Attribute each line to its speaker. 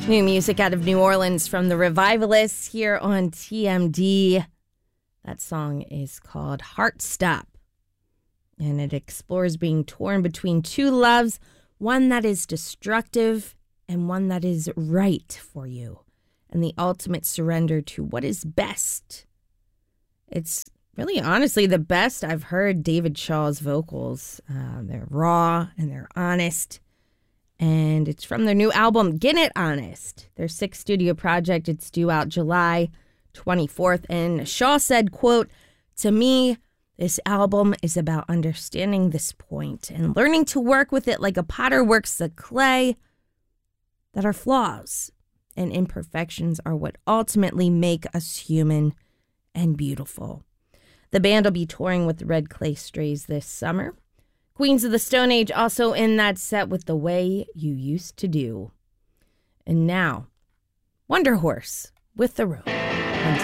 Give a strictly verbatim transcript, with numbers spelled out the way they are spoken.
Speaker 1: New music out of New Orleans from the Revivalists here on T M D. That song is called Heart Stop, and it explores being torn between two loves, one that is destructive and one that is right for you, and the ultimate surrender to what is best. It's really, honestly, the best I've heard David Shaw's vocals. Uh, they're raw and they're honest. And it's from their new album, Get It Honest, their sixth studio project. It's due out July twenty-fourth. And Shaw said, quote, "To me, this album is about understanding this point and learning to work with it like a potter works the clay, that our flaws and imperfections are what ultimately make us human and beautiful." The band will be touring with the Red Clay Strays this summer. Queens of the Stone Age also in that set with The Way You Used to Do. And now, Wonder Horse with The Road.